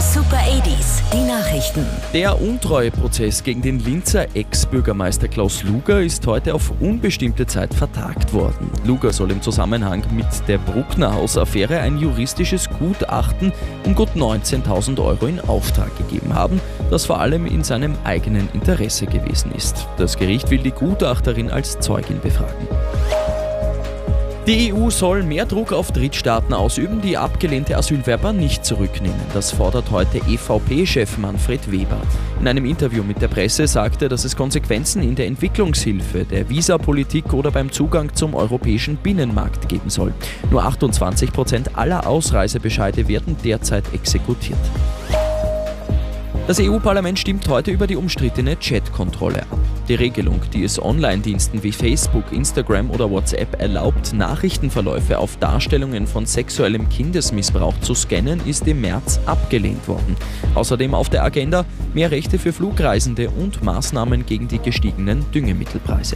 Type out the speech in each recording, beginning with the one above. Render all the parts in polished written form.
Super 80s, die Nachrichten. Der Untreueprozess gegen den Linzer Ex-Bürgermeister Klaus Luger ist heute auf unbestimmte Zeit vertagt worden. Luger soll im Zusammenhang mit der Bruckner-Haus-Affäre ein juristisches Gutachten um gut 19.000 Euro in Auftrag gegeben haben, das vor allem in seinem eigenen Interesse gewesen ist. Das Gericht will die Gutachterin als Zeugin befragen. Die EU soll mehr Druck auf Drittstaaten ausüben, die abgelehnte Asylwerber nicht zurücknehmen. Das fordert heute EVP-Chef Manfred Weber. In einem Interview mit der Presse sagte er, dass es Konsequenzen in der Entwicklungshilfe, der Visapolitik oder beim Zugang zum europäischen Binnenmarkt geben soll. Nur 28% aller Ausreisebescheide werden derzeit exekutiert. Das EU-Parlament stimmt heute über die umstrittene Chat-Kontrolle ab. Die Regelung, die es Online-Diensten wie Facebook, Instagram oder WhatsApp erlaubt, Nachrichtenverläufe auf Darstellungen von sexuellem Kindesmissbrauch zu scannen, ist im März abgelehnt worden. Außerdem auf der Agenda mehr Rechte für Flugreisende und Maßnahmen gegen die gestiegenen Düngemittelpreise.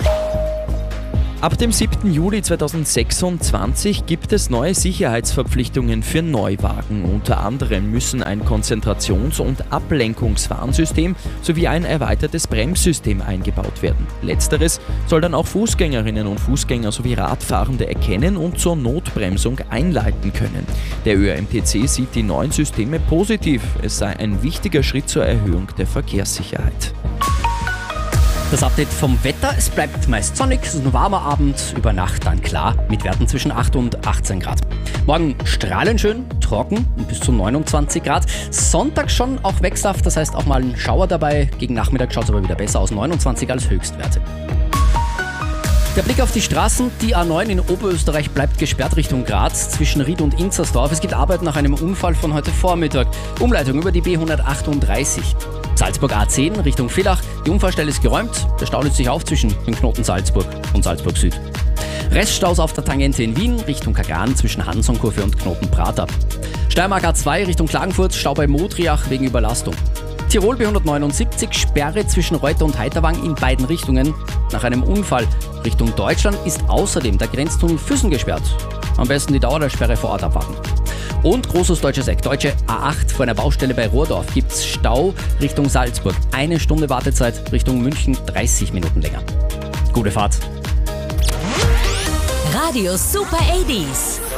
Ab dem 7. Juli 2026 gibt es neue Sicherheitsverpflichtungen für Neuwagen. Unter anderem müssen ein Konzentrations- und Ablenkungswarnsystem sowie ein erweitertes Bremssystem eingebaut werden. Letzteres soll dann auch Fußgängerinnen und Fußgänger sowie Radfahrende erkennen und zur Notbremsung einleiten können. Der ÖMTC sieht die neuen Systeme positiv. Es sei ein wichtiger Schritt zur Erhöhung der Verkehrssicherheit. Das Update vom Wetter: Es bleibt meist sonnig, es ist ein warmer Abend, über Nacht dann klar, mit Werten zwischen 8 und 18 Grad. Morgen strahlend schön, trocken und bis zu 29 Grad. Sonntag schon auch wechselhaft, das heißt auch mal ein Schauer dabei. Gegen Nachmittag schaut es aber wieder besser aus, 29 als Höchstwerte. Der Blick auf die Straßen: Die A9 in Oberösterreich bleibt gesperrt Richtung Graz zwischen Ried und Inzersdorf. Es gibt Arbeit nach einem Unfall von heute Vormittag. Umleitung über die B138. Salzburg A10 Richtung Villach. Die Unfallstelle ist geräumt. Der Stau löst sich auf zwischen dem Knoten Salzburg und Salzburg Süd. Reststaus auf der Tangente in Wien Richtung Kagran zwischen Hansonkurve und Knoten Prater. Steiermark A2 Richtung Klagenfurt, Stau bei Modriach wegen Überlastung. Tirol B179 Sperre zwischen Reuter und Heiterwang in beiden Richtungen. Nach einem Unfall Richtung Deutschland ist außerdem der Grenztunnel Füssen gesperrt. Am besten die Dauer der Sperre vor Ort abwarten. Und großes deutsches Eck. Deutsche A8 vor einer Baustelle bei Rohrdorf gibt's Stau Richtung Salzburg. 1 Stunde Wartezeit, Richtung München 30 Minuten länger. Gute Fahrt. Radio Super 80s.